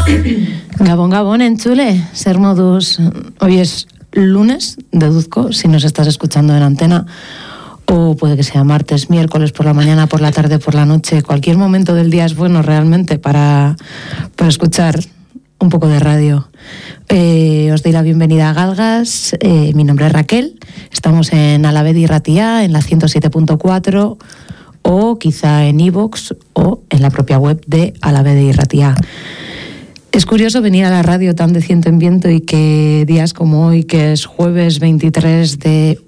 Gabón, Gabón, entzule, ser modus. Hoy es lunes, deduzco, si nos estás escuchando en antena, o puede que sea martes, miércoles, por la mañana, por la tarde, por la noche. Cualquier momento del día es bueno realmente para escuchar un poco de radio. Os doy la bienvenida a Galgas. Mi nombre es Raquel. Estamos en Alaved y Ratia, en la 107.4, o quizá en iVoox o en la propia web de Alaved y Ratia. Es curioso venir a la radio tan de ciento en viento y que días como hoy, que es jueves 23 de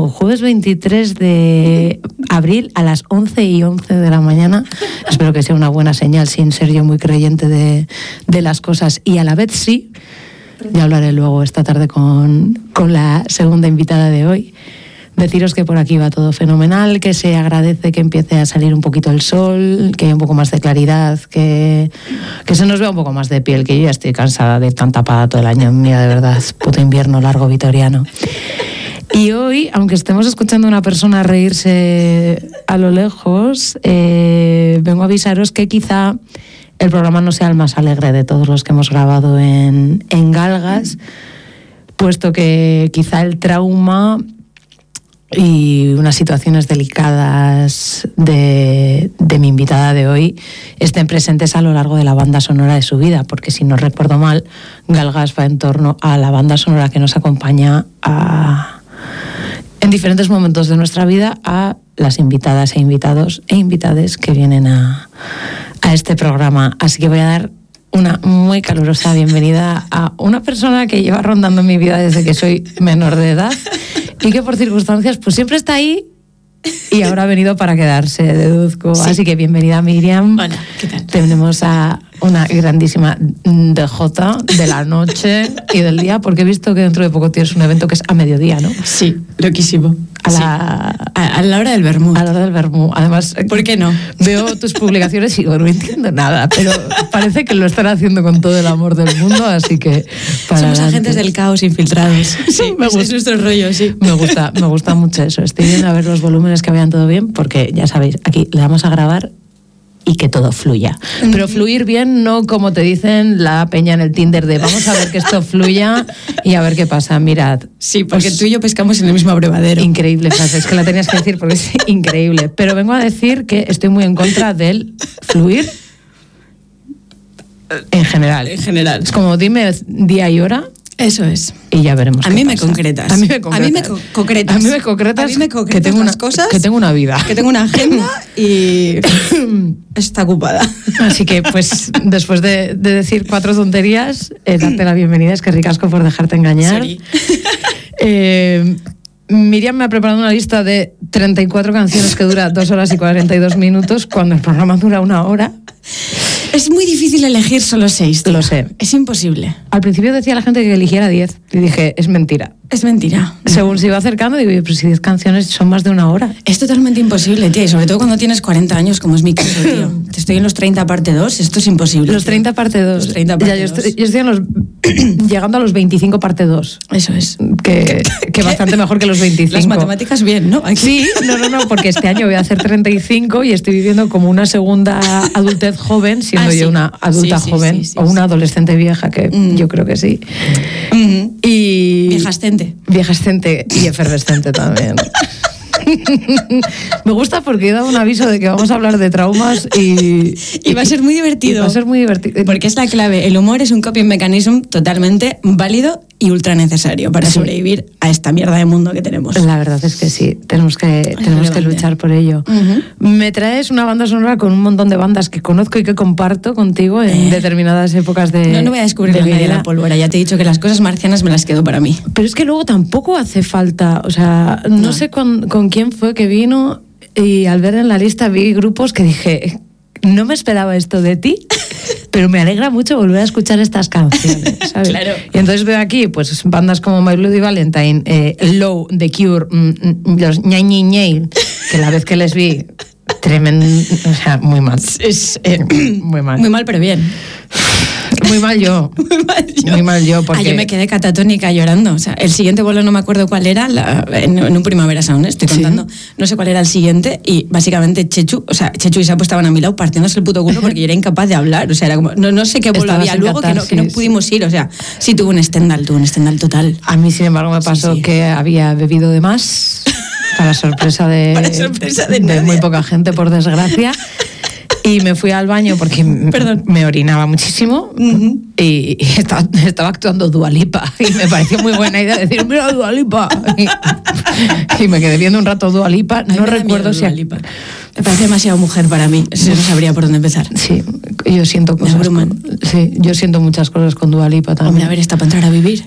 abril a las 11:11 de la mañana. Espero que sea una buena señal, sin ser yo muy creyente de las cosas. Y a la vez sí, ya hablaré luego esta tarde con la segunda invitada de hoy. Deciros que por aquí va todo fenomenal, que se agradece que empiece a salir un poquito el sol, que haya un poco más de claridad, que se nos vea un poco más de piel, que yo ya estoy cansada de ir tan tapada todo el año. Mira, de verdad, puto invierno largo vitoriano. Y hoy, aunque estemos escuchando a una persona reírse a lo lejos, vengo a avisaros que quizá el programa no sea el más alegre de todos los que hemos grabado en Galgas, puesto que quizá el trauma y unas situaciones delicadas de mi invitada de hoy estén presentes a lo largo de la banda sonora de su vida, porque si no recuerdo mal, Galgas va en torno a la banda sonora que nos acompaña en diferentes momentos de nuestra vida a las invitadas e invitados e invitades que vienen a este programa. Así que voy a dar una muy calurosa bienvenida a una persona que lleva rondando en mi vida desde que soy menor de edad y que por circunstancias pues siempre está ahí y ahora ha venido para quedarse, deduzco. Sí. Así que bienvenida, Miriam. Hola, ¿qué tal? Tenemos a una grandísima DJ de la noche y del día, porque he visto que dentro de poco tienes un evento que es a mediodía, ¿no? Sí, loquísimo. A la hora del vermú. A la hora del vermú. Además, ¿por qué no? Veo tus publicaciones y digo, no entiendo nada, pero parece que lo están haciendo con todo el amor del mundo, así que somos adelante. Agentes del caos infiltrados. Sí, es nuestro rollo, sí. Me gusta mucho eso. Estoy viendo a ver los volúmenes que vayan todo bien, porque ya sabéis, aquí le damos a grabar y que todo fluya. Pero fluir bien, no como te dicen la peña en el Tinder de vamos a ver que esto fluya y a ver qué pasa. Mirad. Sí, porque tú y yo pescamos en el mismo abrevadero. Increíble frase, es que la tenías que decir porque es increíble. Pero vengo a decir que estoy muy en contra del fluir en general. En general. Es como dime día y hora. Eso es. Y ya veremos. A mí me concretas. A mí me concretas. Que tengo unas cosas. Que tengo una vida. Que tengo una agenda y está ocupada. Así que, pues, después de decir 4 tonterías, darte la bienvenida. Es que ricasco por dejarte engañar. Miriam me ha preparado una lista de 34 canciones que dura 2 horas y 42 minutos, cuando el programa dura 1 hora. Es muy difícil elegir solo 6. Lo sé. Es imposible. Al principio decía la gente que eligiera 10. Y dije, es mentira. Es mentira. Según se iba acercando, digo, pero si 10 canciones son más de 1 hora. Es totalmente imposible, tía. Y sobre todo cuando tienes 40 años, como es mi caso, tío. Estoy en los 30 parte 2. Esto es imposible. Los 30 parte 2. Los 30 parte 2. Yo estoy llegando a los 25 parte 2. Eso es. Que bastante mejor que los 25. Las matemáticas bien, ¿no? Aquí. Sí, no, porque este año voy a hacer 35 y estoy viviendo como una segunda adultez joven, siendo yo una adulta joven o una adolescente vieja, que yo creo que sí. Y viejascente y efervescente también. Me gusta porque he dado un aviso de que vamos a hablar de traumas y va a ser muy divertido. Va a ser muy divertido. Porque es la clave. El humor es un coping mechanism totalmente válido y ultra necesario para sobrevivir a esta mierda de mundo que tenemos. La verdad es que sí, tenemos que luchar por ello. Me traes una banda sonora con un montón de bandas que conozco y que comparto contigo en determinadas épocas de No voy a descubrir la medida de la pólvora. Ya te he dicho que las cosas marcianas me las quedo para mí. Pero es que luego tampoco hace falta, o sea, no sé con quién fue que vino y al ver en la lista vi grupos que dije, no me esperaba esto de ti, pero me alegra mucho volver a escuchar estas canciones, ¿sabes? Claro. Y entonces veo aquí pues bandas como My Bloody Valentine, Low, The Cure, los Ñay Ñay Ñay, que la vez que les vi, tremendo, o sea, muy mal. Muy mal, pero bien. Muy mal yo. Muy mal yo. Porque... yo me quedé catatónica llorando. O sea, el siguiente vuelo no me acuerdo cuál era, en un Primavera Sound, estoy contando. ¿Sí? No sé cuál era el siguiente y básicamente Chechu y Sapo estaban a mi lado partiéndose el puto culo porque yo era incapaz de hablar. O sea, era como, no sé qué vuelo había luego que no pudimos ir. O sea, sí tuve un Stendhal total. A mí, sin embargo, me pasó que había bebido de más, para sorpresa de muy poca gente, por desgracia. Y me fui al baño porque me orinaba muchísimo y estaba actuando Dua Lipa y me pareció muy buena idea decir, mira Dua Lipa. Y me quedé viendo un rato Dua Lipa. No recuerdo si... Dua Lipa. Me parece demasiado mujer para mí. No sabría por dónde empezar. Sí, yo siento cosas. Yo siento muchas cosas con Dua Lipa también. Hombre, a ver, está para entrar a vivir.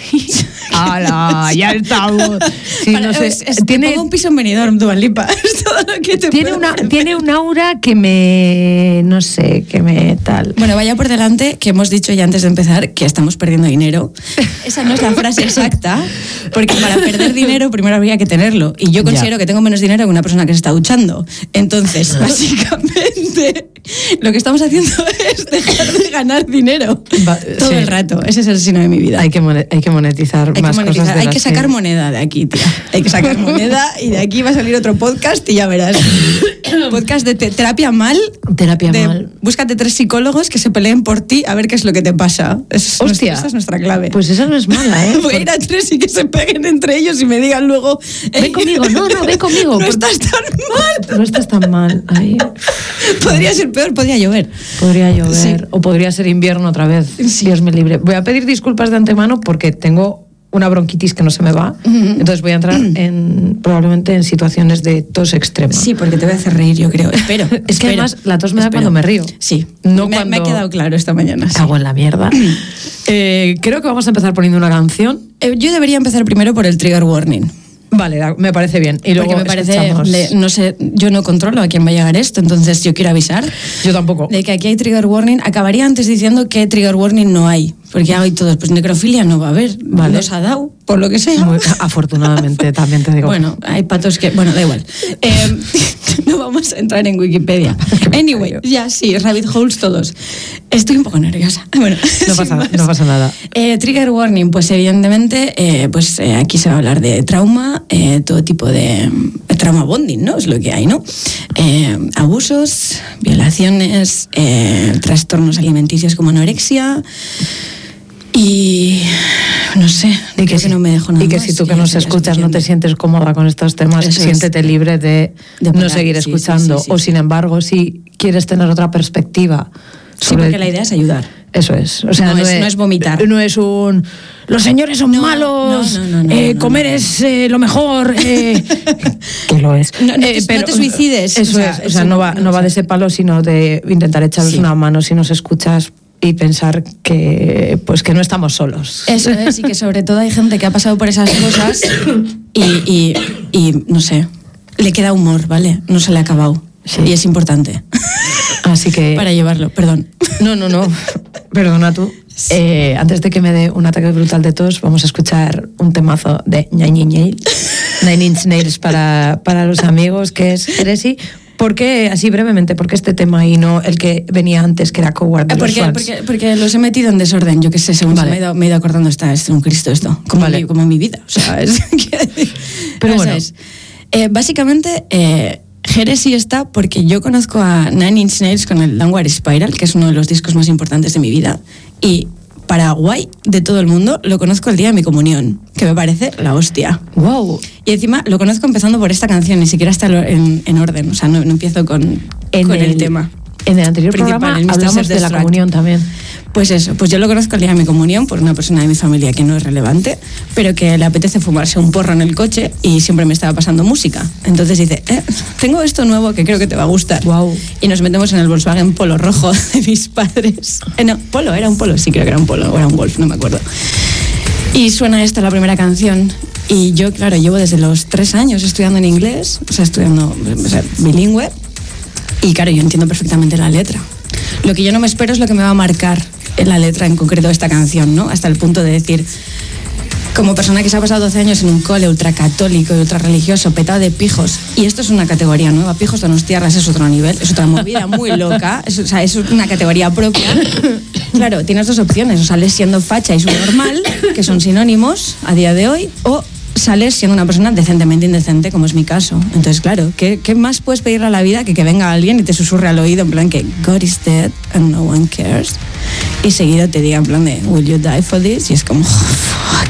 ¡Hala! Ya estamos. Sí, no sé. Tiene un piso en Benidorm, Dua Lipa. Es todo lo que te tiene un aura que me... no sé, que me tal... Bueno, vaya por delante que hemos dicho ya antes de empezar que estamos perdiendo dinero. Esa no es la frase exacta, porque para perder dinero primero habría que tenerlo. Y yo considero que tengo menos dinero que una persona que se está duchando. Entonces, básicamente, lo que estamos haciendo es dejar de ganar dinero todo el rato. Ese es el signo de mi vida. Hay que monetizar más cosas. Hay que sacar moneda de aquí, tía. Hay que sacar moneda y de aquí va a salir otro podcast y ya verás. Podcast de terapia mal. Búscate 3 psicólogos que se peleen por ti a ver qué es lo que te pasa. Hostia. Esa es nuestra clave. Pues esa no es mala, ¿eh? Voy a ir a 3 y que se peguen entre ellos y me digan luego... Ven conmigo, ven conmigo. No estás tan mal. No estás tan mal. Ay. Podría ser peor, podría llover. Sí. O podría ser invierno otra vez. Sí. Dios me libre. Voy a pedir disculpas de antemano porque tengo una bronquitis que no se me va. Entonces voy a entrar probablemente en situaciones de tos extrema. Sí, porque te voy a hacer reír, yo creo. Espero. Es que además la tos me da cuando me río. Sí. No me ha quedado claro esta mañana. Cago en la mierda. Creo que vamos a empezar poniendo una canción. Yo debería empezar primero por el trigger warning. Vale, me parece bien. Y luego porque me parece, no sé, yo no controlo a quién va a llegar esto, entonces yo quiero avisar. Yo tampoco. De que aquí hay trigger warning. Acabaría antes diciendo que trigger warning no hay, porque hay todos, pues necrofilia no va a haber. Vale. Nos ha dado, por lo que sea. Afortunadamente, también te digo. Bueno, hay patos que... Bueno, da igual. No vamos a entrar en Wikipedia. Anyway, ya sí, rabbit holes todos. Estoy un poco nerviosa. Bueno, no pasa nada. Trigger warning, pues evidentemente, aquí se va a hablar de trauma, todo tipo de trauma bonding, ¿no? Es lo que hay, ¿no? Abusos, violaciones, trastornos alimenticios como anorexia... Y no sé, y que si, no me dejo nada y que más, si tú que nos escuchas no te sientes cómoda con estos temas, siéntete libre de no seguir escuchando. Sí. O sin embargo, si quieres tener otra perspectiva. Sí, porque la idea es ayudar. Eso es. O sea, no es vomitar. No es un... Los señores son malos, comer es lo mejor. Que lo es. Pero no te suicides. Eso es. O sea, no va de ese palo, sino de intentar echaros una mano si nos escuchas. Y pensar que no estamos solos. Eso es, y que sobre todo hay gente que ha pasado por esas cosas y no sé, le queda humor, ¿vale? No se le ha acabado. Sí. Y es importante. Así que... Para llevarlo, perdón. No. Perdona tú. Sí. Antes de que me dé un ataque brutal de tos, vamos a escuchar un temazo de Nine Inch Nails para los amigos, que es Heresy. ¿Por qué, así brevemente, por qué este tema y no el que venía antes, que era Coward de los Swans? Porque los he metido en desorden, yo qué sé, según me he ido acordando, es un Cristo esto, como en mi vida. O sea, pero bueno. Básicamente, Heresy está porque yo conozco a Nine Inch Nails con el Downward Spiral, que es uno de los discos más importantes de mi vida, y para guay de todo el mundo, lo conozco el día de mi comunión, que me parece la hostia. Wow. Y encima lo conozco empezando por esta canción, ni siquiera está en orden, o sea, no empiezo con el tema. En el anterior programa hablamos de la comunión también. Pues eso, pues yo lo conozco el día de mi comunión por una persona de mi familia que no es relevante, pero que le apetece fumarse un porro en el coche y siempre me estaba pasando música. Entonces dice, tengo esto nuevo que creo que te va a gustar. Wow. Y nos metemos en el Volkswagen Polo rojo de mis padres. No, Polo, era un Polo, sí creo que era un Polo, o era un Golf, no me acuerdo. Y suena esta, la primera canción. Y yo, claro, llevo desde los 3 años estudiando en inglés, estudiando bilingüe. Y claro, yo entiendo perfectamente la letra. Lo que yo no me espero es lo que me va a marcar en la letra en concreto de esta canción, ¿no? Hasta el punto de decir, como persona que se ha pasado 12 años en un cole ultracatólico y ultrarreligioso, petado de pijos, y esto es una categoría nueva, pijos donostiarras es otro nivel, es otra movida muy loca, es una categoría propia. claro, tienes dos opciones, o sales siendo facha y subnormal, que son sinónimos a día de hoy, o sales siendo una persona decentemente indecente, como es mi caso. Entonces, claro, ¿qué más puedes pedirle a la vida que venga alguien y te susurre al oído en plan que God is dead and no one cares? Y seguido te diga en plan de Will you die for this? Y es como, fuck.